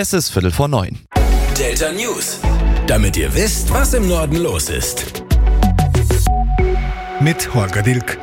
Es ist 8:45. Delta News, damit ihr wisst, was im Norden los ist. Mit Holger Dilk.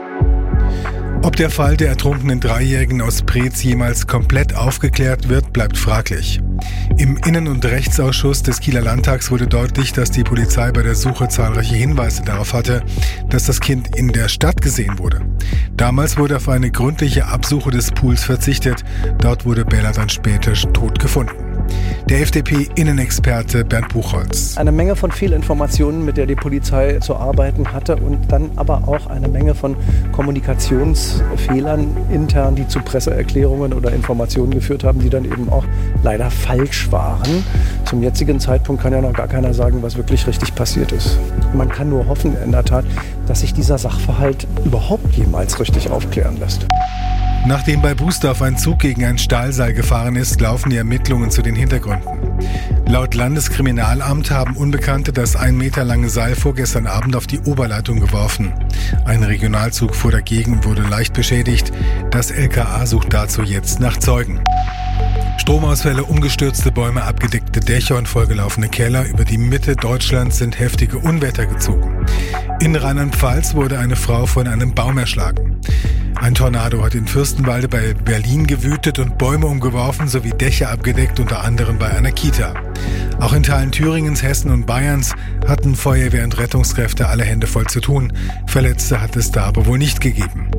Ob der Fall der ertrunkenen Dreijährigen aus Preetz jemals komplett aufgeklärt wird, bleibt fraglich. Im Innen- und Rechtsausschuss des Kieler Landtags wurde deutlich, dass die Polizei bei der Suche zahlreiche Hinweise darauf hatte, dass das Kind in der Stadt gesehen wurde. Damals wurde auf eine gründliche Absuche des Pools verzichtet. Dort wurde Bella dann später tot gefunden. Der FDP-Innenexperte Bernd Buchholz. Eine Menge von Fehlinformationen, mit der die Polizei zu arbeiten hatte und dann aber auch eine Menge von Kommunikationsfehlern intern, die zu Presseerklärungen oder Informationen geführt haben, die dann eben auch leider falsch waren. Zum jetzigen Zeitpunkt kann ja noch gar keiner sagen, was wirklich richtig passiert ist. Man kann nur hoffen, in der Tat, dass sich dieser Sachverhalt überhaupt jemals richtig aufklären lässt. Nachdem bei Bußdorf ein Zug gegen ein Stahlseil gefahren ist, laufen die Ermittlungen zu den Hintergründen. Laut Landeskriminalamt haben Unbekannte das 1 Meter lange Seil vorgestern Abend auf die Oberleitung geworfen. Ein Regionalzug fuhr dagegen und wurde leicht beschädigt. Das LKA sucht dazu jetzt nach Zeugen. Stromausfälle, umgestürzte Bäume, abgedeckte Dächer und vollgelaufene Keller. Über die Mitte Deutschlands sind heftige Unwetter gezogen. In Rheinland-Pfalz wurde eine Frau von einem Baum erschlagen. Ein Tornado hat in Fürstenwalde bei Berlin gewütet und Bäume umgeworfen sowie Dächer abgedeckt, unter anderem bei einer Kita. Auch in Teilen Thüringens, Hessen und Bayerns hatten Feuerwehr und Rettungskräfte alle Hände voll zu tun. Verletzte hat es da aber wohl nicht gegeben.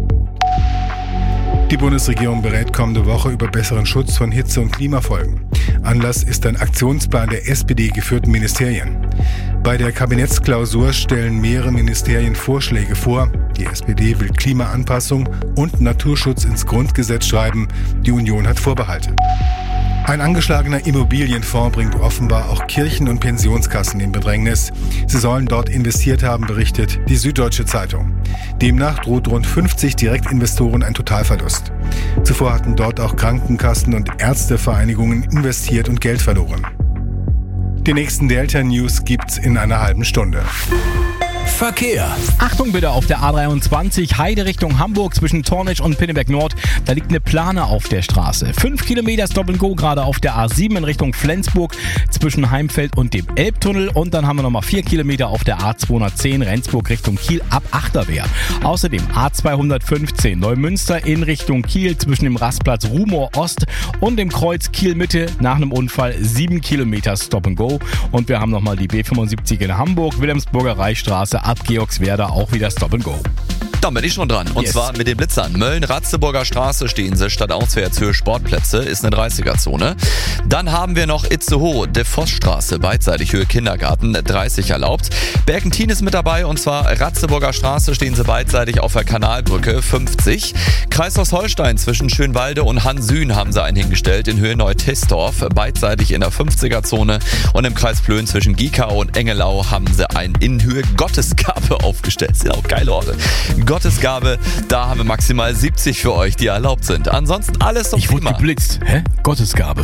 Die Bundesregierung berät kommende Woche über besseren Schutz von Hitze- und Klimafolgen. Anlass ist ein Aktionsplan der SPD-geführten Ministerien. Bei der Kabinettsklausur stellen mehrere Ministerien Vorschläge vor. Die SPD will Klimaanpassung und Naturschutz ins Grundgesetz schreiben. Die Union hat Vorbehalte. Ein angeschlagener Immobilienfonds bringt offenbar auch Kirchen und Pensionskassen in Bedrängnis. Sie sollen dort investiert haben, berichtet die Süddeutsche Zeitung. Demnach droht rund 50 Direktinvestoren ein Totalverlust. Zuvor hatten dort auch Krankenkassen und Ärztevereinigungen investiert und Geld verloren. Die nächsten Delta News gibt's in einer halben Stunde. Verkehr. Achtung bitte auf der A23 Heide Richtung Hamburg zwischen Tornitsch und Pinneberg Nord. Da liegt eine Plane auf der Straße. 5 Kilometer Stop and Go gerade auf der A7 in Richtung Flensburg zwischen Heimfeld und dem Elbtunnel. Und dann haben wir nochmal 4 Kilometer auf der A210 Rendsburg Richtung Kiel ab Achterwehr. Außerdem A215 Neumünster in Richtung Kiel zwischen dem Rastplatz Rumohr Ost und dem Kreuz Kiel Mitte nach einem Unfall 7 Kilometer Stop and Go. Und wir haben nochmal die B75 in Hamburg, Wilhelmsburger Reichsstraße ab Georgswerda auch wieder Stop and Go. Dann bin ich schon dran. Und zwar mit den Blitzern. Mölln-Ratzeburger Straße stehen sie stadtauswärts für Sportplätze, ist eine 30er-Zone. Dann haben wir noch Itzehoe, De Vossstraße, beidseitig Höhe Kindergarten, 30 erlaubt. Bergentin ist mit dabei und zwar Ratzeburger Straße stehen sie beidseitig auf der Kanalbrücke, 50. Kreis Holstein zwischen Schönwalde und Hansüen haben sie einen hingestellt in Höhe Neu-Tisdorf, beidseitig in der 50er-Zone. Und im Kreis Plön zwischen Giekau und Engelau haben sie einen in Höhe Gottesgabe aufgestellt. Das sind auch geile Orte. Gottesgabe, da haben wir maximal 70 für euch, die erlaubt sind. Ansonsten alles zum Thema. Ich wurde geblitzt. Hä? Gottesgabe.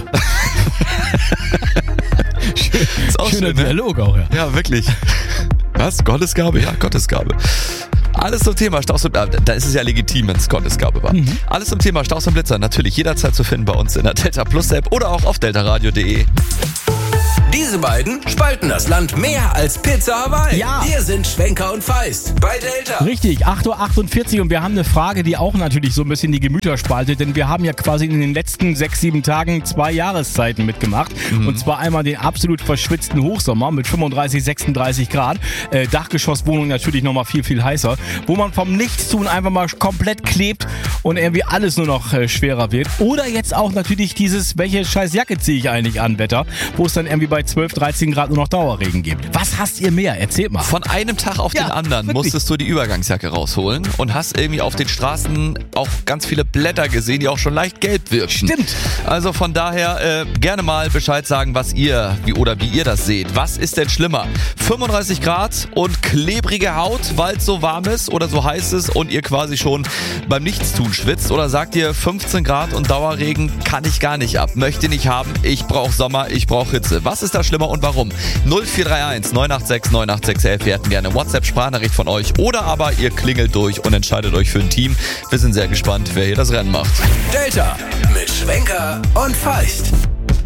Ist auch Schöner schön, ne? Dialog auch, ja. Ja, wirklich. Was? Gottesgabe? Ja, Gottesgabe. Alles zum Thema Staus und da ist es ja legitim, wenn es Gottesgabe war. Alles zum Thema Staus und Blitzer natürlich jederzeit zu finden bei uns in der Delta Plus App oder auch auf deltaradio.de. Diese beiden spalten das Land mehr als Pizza Hawaii. Ja. Wir sind Schwenker und Feist bei Delta. Richtig, 8:48 Uhr und wir haben eine Frage, die auch natürlich so ein bisschen die Gemüter spaltet, denn wir haben ja quasi in den letzten 6-7 Tagen 2 Jahreszeiten mitgemacht. Und zwar einmal den absolut verschwitzten Hochsommer mit 35, 36 Grad. Dachgeschosswohnung natürlich nochmal viel, viel heißer, wo man vom Nichtstun einfach mal komplett klebt und irgendwie alles nur noch schwerer wird. Oder jetzt auch natürlich dieses, welche scheiß Jacke ziehe ich eigentlich an, Wetter, wo es dann irgendwie bei 12, 13 Grad nur noch Dauerregen gibt. Was hasst ihr mehr? Erzählt mal. Von einem Tag auf den anderen wirklich. musstest du die Übergangsjacke rausholen und hast irgendwie auf den Straßen auch ganz viele Blätter gesehen, die auch schon leicht gelb wirken. Stimmt. Also von daher gerne mal Bescheid sagen, was ihr, wie ihr das seht. Was ist denn schlimmer? 35 Grad und klebrige Haut, weil es so warm ist oder so heiß ist und ihr quasi schon beim Nichtstun schwitzt? Oder sagt ihr 15 Grad und Dauerregen kann ich gar nicht ab, möchte nicht haben, ich brauche Sommer, ich brauche Hitze. Was ist da schlimmer und warum? 0431 986 98611. Wir hätten gerne eine WhatsApp-Sprachnachricht von euch oder aber ihr klingelt durch und entscheidet euch für ein Team. Wir sind sehr gespannt, wer hier das Rennen macht. Delta mit Schwenker und Feist.